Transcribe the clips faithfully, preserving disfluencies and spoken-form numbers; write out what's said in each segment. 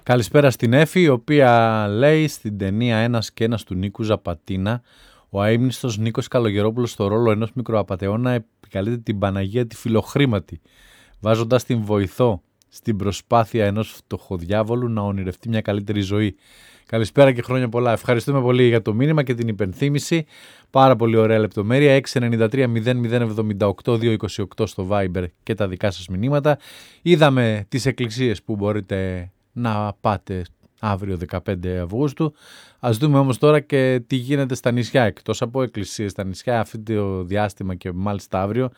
Καλησπέρα στην Έφη, η οποία λέει στην ταινία «Ένας και ένας» του Νίκου Ζαπατίνα, ο αείμνηστος Νίκος Καλογερόπουλος στο ρόλο ενός μικροαπατεώνα επικαλείται την Παναγία τη Φιλοχρήματη, βάζοντας την βοηθό στην προσπάθεια ενός φτωχοδιάβολου να ονειρευτεί μια καλύτερη ζωή. Καλησπέρα και χρόνια πολλά. Ευχαριστούμε πολύ για το μήνυμα και την υπενθύμηση. Πάρα πολύ ωραία λεπτομέρεια. έξι εννιά τρία μηδέν μηδέν εβδομήντα οκτώ διακόσια είκοσι οκτώ στο Viber και τα δικά σας μηνύματα. Είδαμε τις εκκλησίες που μπορείτε να πάτε αύριο δεκαπέντε Αυγούστου. Ας δούμε όμως τώρα και τι γίνεται στα νησιά. Εκτός από εκκλησίες στα νησιά, αυτό το διάστημα και μάλιστα αύριο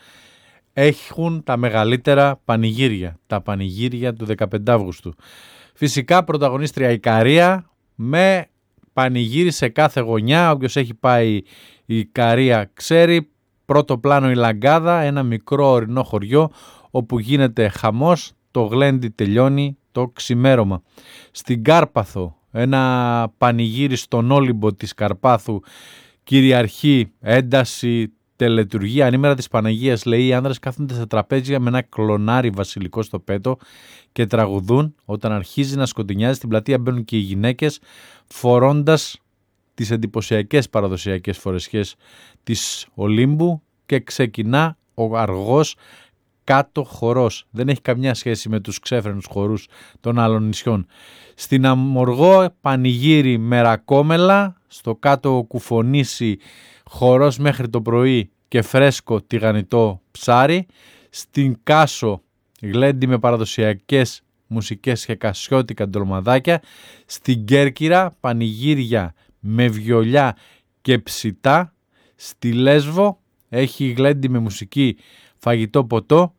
έχουν τα μεγαλύτερα πανηγύρια. Τα πανηγύρια του δεκαπέντε Αυγούστου. Φυσικά πρωταγωνίστρια Ικαρία με πανηγύρι σε κάθε γωνιά. Όποιος έχει πάει η Ικαρία ξέρει. Πρώτο πλάνο η Λαγκάδα, ένα μικρό ορεινό χωριό όπου γίνεται χαμός. Το γλέντι τελειώνει το ξημέρωμα. Στην Κάρπαθο, ένα πανηγύρι στον Όλυμπο της Καρπάθου, κυριαρχεί ένταση, τελετουργία. Ανήμερα της Παναγίας, λέει, οι άνδρες κάθονται στα τραπέζια με ένα κλονάρι βασιλικό στο πέτο και τραγουδούν. Όταν αρχίζει να σκοτεινιάζει στην πλατεία μπαίνουν και οι γυναίκες φορώντας τις εντυπωσιακές παραδοσιακές φορεσιές της Ολύμπου και ξεκινά ο αργός κάτω χορός. Δεν έχει καμιά σχέση με τους ξέφρενους χορούς των άλλων νησιών. Στην Αμοργό πανηγύρι Μερακόμελα, στο κάτω κουφονήσι χορός μέχρι το πρωί και φρέσκο τηγανιτό ψάρι. Στην Κάσο γλέντι με παραδοσιακές μουσικές και κασιώτικα ντολμαδάκια. Στην Κέρκυρα πανηγύρια με βιολιά και ψητά. Στη Λέσβο έχει γλέντι με μουσική, φαγητό, ποτό,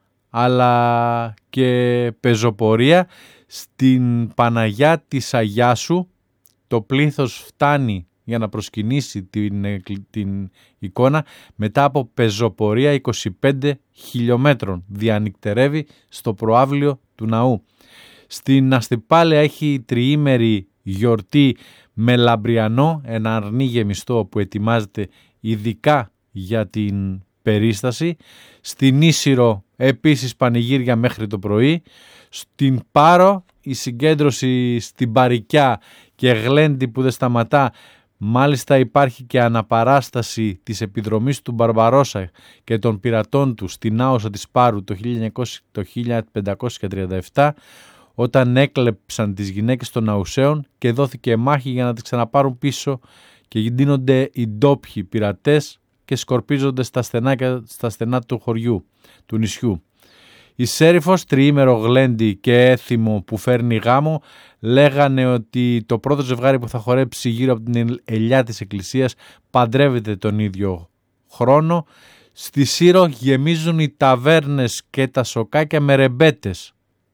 αλλά και πεζοπορία. Στην Παναγιά της Αγιάσου το πλήθος φτάνει για να προσκυνήσει την, την εικόνα μετά από πεζοπορία είκοσι πέντε χιλιόμετρων. Διανυκτερεύει στο προάβλιο του ναού. Στην Αστυπάλαια έχει τριήμερη γιορτή με λαμπριανό, ένα αρνί γεμιστό που ετοιμάζεται ειδικά για την περίσταση. Στην Ίσυρο επίσης πανηγύρια μέχρι το πρωί. Στην Πάρο η συγκέντρωση στην Παρικιά και γλέντι που δεν σταματά. Μάλιστα υπάρχει και αναπαράσταση της επιδρομής του Μπαρμπαρόσα και των πειρατών του στην Άωσα της Πάρου το χίλια πεντακόσια τριάντα επτά, όταν έκλεψαν τις γυναίκες των Αουσαίων και δόθηκε μάχη για να τις ξαναπάρουν πίσω και γίνονται οι ντόπιοι πειρατές και σκορπίζονται στα στενά, στα στενά του χωριού, του νησιού. Η Σέριφος, τριήμερο γλέντι και έθιμο που φέρνει γάμο, λέγανε ότι το πρώτο ζευγάρι που θα χορέψει γύρω από την ελιά της εκκλησίας παντρεύεται τον ίδιο χρόνο. Στη Σύρο γεμίζουν οι ταβέρνες και τα σοκάκια με ρεμπέτες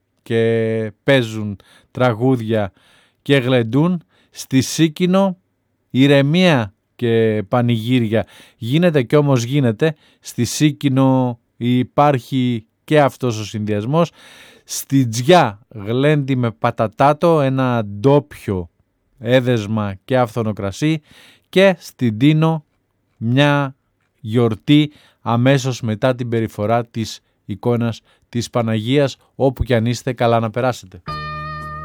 και παίζουν τραγούδια και γλεντούν. Στη Σίκινο ηρεμία και πανηγύρια γίνεται, και όμως γίνεται. Στη Σίκινο υπάρχει και αυτός ο συνδυασμός. Στη Τζιά γλέντι με πατατάτο, ένα ντόπιο έδεσμα και αυθονοκρασί. Και στην Τίνο μια γιορτή αμέσως μετά την περιφορά της εικόνας της Παναγίας. Όπου κι αν είστε, καλά να περάσετε.